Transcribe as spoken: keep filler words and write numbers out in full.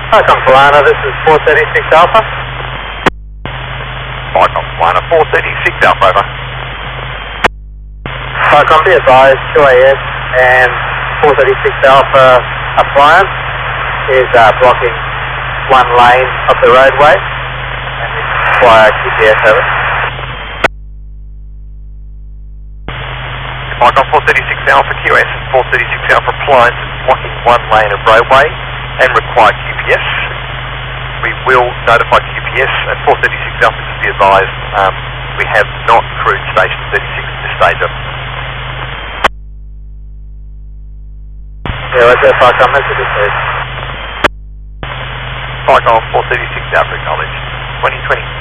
Falcon Polana, this is four thirty-six Alpha. Falcon Polana, four thirty-six Alpha, over. Falcon, be advised, Q A S and four thirty-six Alpha appliance is uh, blocking one lane of the roadway and require G P S, over. Falcon four thirty-six Alpha, Q A S and four thirty-six Alpha appliance is blocking one lane of roadway and require Q P S. We will notify Q P S and four thirty-six Alpha, just be advised, um, we have not crewed station thirty-six at this stage. Over. Yeah, what's that Falcon message, please? Falcon four thirty-six Alpha, acknowledged. twenty twenty.